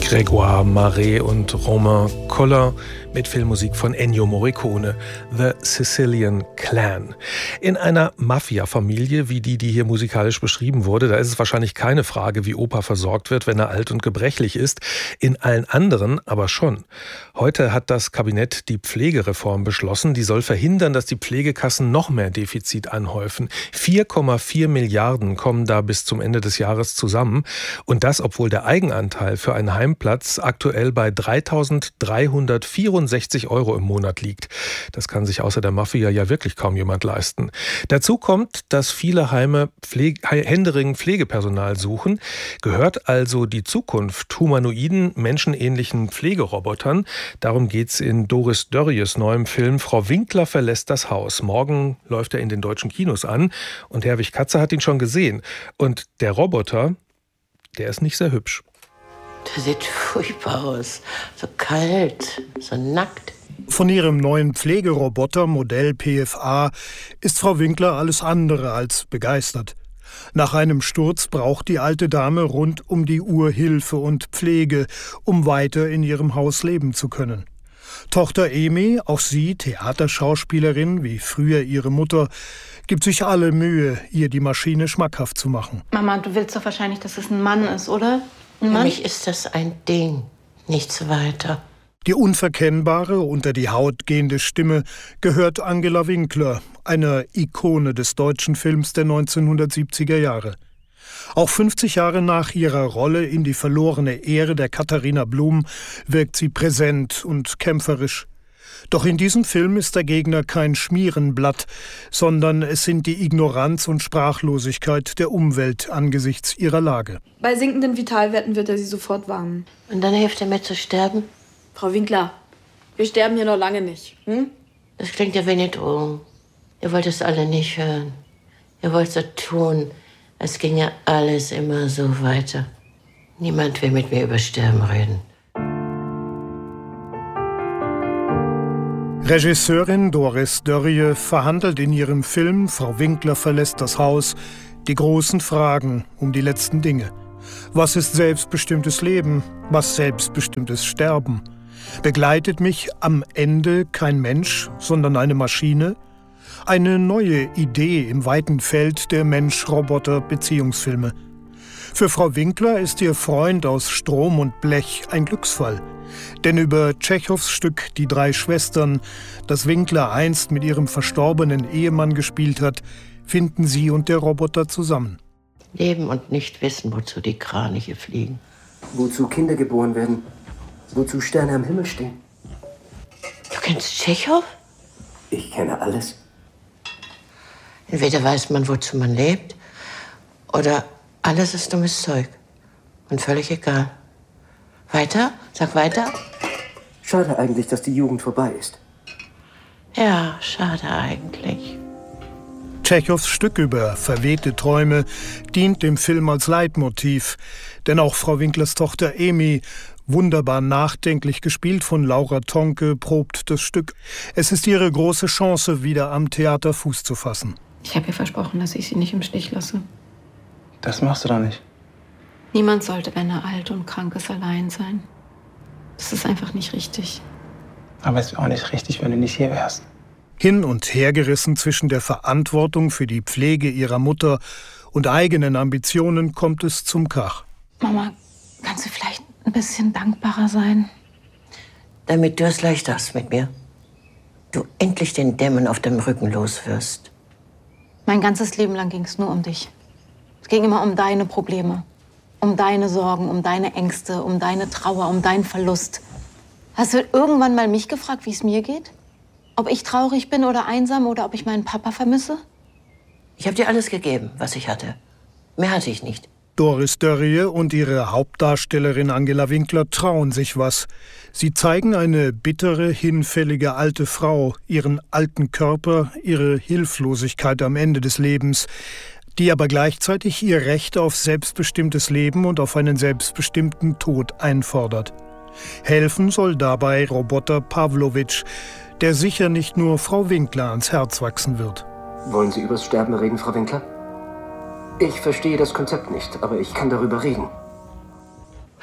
Grégoire Marais und Romain Collin mit Filmmusik von Ennio Morricone, The Sicilian Clan. In einer Mafia-Familie, wie die hier musikalisch beschrieben wurde, da ist es wahrscheinlich keine Frage, wie Opa versorgt wird, wenn er alt und gebrechlich ist. In allen anderen aber schon. Heute hat das Kabinett die Pflegereform beschlossen. Die soll verhindern, dass die Pflegekassen noch mehr Defizit anhäufen. 4,4 Milliarden kommen da bis zum Ende des Jahres zusammen. Und das, obwohl der Eigenanteil für einen Heimplatz aktuell bei 3.364 € im Monat liegt. Das kann sich außer der Mafia ja wirklich kaum jemand leisten. Dazu kommt, dass viele Heime händeringend Pflegepersonal suchen. Gehört also die Zukunft humanoiden, menschenähnlichen Pflegerobotern? Darum geht's in Doris Dörries neuem Film Frau Winkler verlässt das Haus. Morgen läuft er in den deutschen Kinos an und Herwig Katzer hat ihn schon gesehen. Und der Roboter, der ist nicht sehr hübsch. Der sieht furchtbar aus. So kalt, so nackt. Von ihrem neuen Pflegeroboter Modell PFA ist Frau Winkler alles andere als begeistert. Nach einem Sturz braucht die alte Dame rund um die Uhr Hilfe und Pflege, um weiter in ihrem Haus leben zu können. Tochter Emi, auch sie Theaterschauspielerin wie früher ihre Mutter, gibt sich alle Mühe, ihr die Maschine schmackhaft zu machen. Mama, du willst doch wahrscheinlich, dass es ein Mann ist, oder? Für mich ist das ein Ding, nichts weiter. Die unverkennbare, unter die Haut gehende Stimme gehört Angela Winkler, einer Ikone des deutschen Films der 1970er Jahre. Auch 50 Jahre nach ihrer Rolle in Die verlorene Ehre der Katharina Blum wirkt sie präsent und kämpferisch. Doch in diesem Film ist der Gegner kein Schmierenblatt, sondern es sind die Ignoranz und Sprachlosigkeit der Umwelt angesichts ihrer Lage. Bei sinkenden Vitalwerten wird er sie sofort warnen. Und dann hilft er mir zu sterben? Frau Winkler, wir sterben hier noch lange nicht. Das klingt ja wie eine Drohung. Ihr wollt es alle nicht hören. Ihr wollt so tun, als ginge alles immer so weiter. Niemand will mit mir über Sterben reden. Regisseurin Doris Dörrie verhandelt in ihrem Film Frau Winkler verlässt das Haus die großen Fragen um die letzten Dinge. Was ist selbstbestimmtes Leben? Was selbstbestimmtes Sterben? Begleitet mich am Ende kein Mensch, sondern eine Maschine? Eine neue Idee im weiten Feld der Mensch-Roboter-Beziehungsfilme. Für Frau Winkler ist ihr Freund aus Strom und Blech ein Glücksfall. Denn über Tschechows Stück Die drei Schwestern, das Winkler einst mit ihrem verstorbenen Ehemann gespielt hat, finden sie und der Roboter zusammen. Leben und nicht wissen, wozu die Kraniche fliegen. Wozu Kinder geboren werden. Wozu Sterne am Himmel stehen. Du kennst Tschechow? Ich kenne alles. Entweder weiß man, wozu man lebt, oder alles ist dummes Zeug. Und völlig egal. Weiter? Sag weiter. Schade eigentlich, dass die Jugend vorbei ist. Ja, schade eigentlich. Tschechows Stück über verwehte Träume dient dem Film als Leitmotiv. Denn auch Frau Winklers Tochter Emi, wunderbar nachdenklich gespielt von Laura Tonke, probt das Stück. Es ist ihre große Chance, wieder am Theater Fuß zu fassen. Ich habe ihr versprochen, dass ich sie nicht im Stich lasse. Das machst du doch nicht. Niemand sollte, wenn er alt und krank ist, allein sein. Das ist einfach nicht richtig. Aber es wäre auch nicht richtig, wenn du nicht hier wärst. Hin und her gerissen zwischen der Verantwortung für die Pflege ihrer Mutter und eigenen Ambitionen kommt es zum Krach. Mama, kannst du vielleicht ein bisschen dankbarer sein? Damit du es leicht hast mit mir. Du endlich den Dämon auf dem Rücken los wirst. Mein ganzes Leben lang ging es nur um dich. Es ging immer um deine Probleme. Um deine Sorgen, um deine Ängste, um deine Trauer, um deinen Verlust. Hast du irgendwann mal mich gefragt, wie es mir geht? Ob ich traurig bin oder einsam oder ob ich meinen Papa vermisse? Ich habe dir alles gegeben, was ich hatte. Mehr hatte ich nicht. Doris Dörrie und ihre Hauptdarstellerin Angela Winkler trauen sich was. Sie zeigen eine bittere, hinfällige alte Frau, ihren alten Körper, ihre Hilflosigkeit am Ende des Lebens, die aber gleichzeitig ihr Recht auf selbstbestimmtes Leben und auf einen selbstbestimmten Tod einfordert. Helfen soll dabei Roboter Pawlowitsch, der sicher nicht nur Frau Winkler ans Herz wachsen wird. Wollen Sie übers Sterben reden, Frau Winkler? Ich verstehe das Konzept nicht, aber ich kann darüber reden. Frau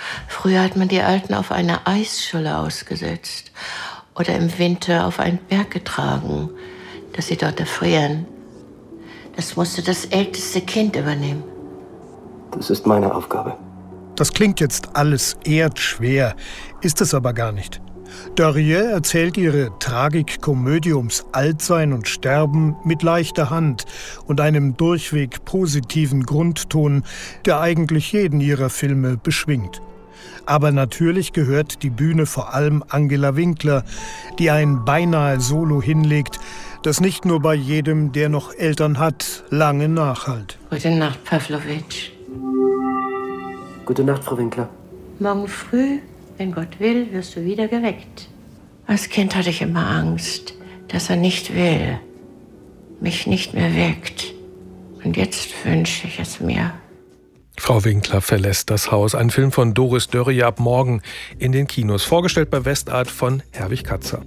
Früher hat man die Alten auf eine Eisscholle ausgesetzt oder im Winter auf einen Berg getragen, dass sie dort erfrieren. Das musste das älteste Kind übernehmen. Das ist meine Aufgabe. Das klingt jetzt alles erdschwer, ist es aber gar nicht. Dörrie erzählt ihre Tragikkomödie ums Altsein und Sterben mit leichter Hand und einem durchweg positiven Grundton, der eigentlich jeden ihrer Filme beschwingt. Aber natürlich gehört die Bühne vor allem Angela Winkler, die ein beinahe Solo hinlegt, das nicht nur bei jedem, der noch Eltern hat, lange nachhallt. Gute Nacht, Pawlowitsch. Gute Nacht, Frau Winkler. Morgen früh, wenn Gott will, wirst du wieder geweckt. Als Kind hatte ich immer Angst, dass er nicht will, mich nicht mehr weckt. Und jetzt wünsche ich es mir. Frau Winkler verlässt das Haus. Ein Film von Doris Dörrie ab morgen in den Kinos. Vorgestellt bei Westart von Herwig Katzer.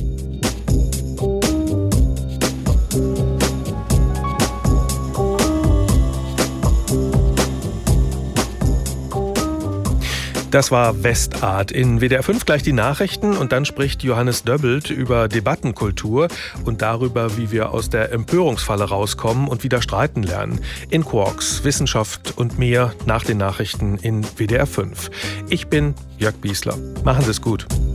Das war Westart. In WDR 5 gleich die Nachrichten und dann spricht Johannes Döbbelt über Debattenkultur und darüber, wie wir aus der Empörungsfalle rauskommen und wieder streiten lernen. In Quarks, Wissenschaft und mehr nach den Nachrichten in WDR 5. Ich bin Jörg Biesler. Machen Sie es gut.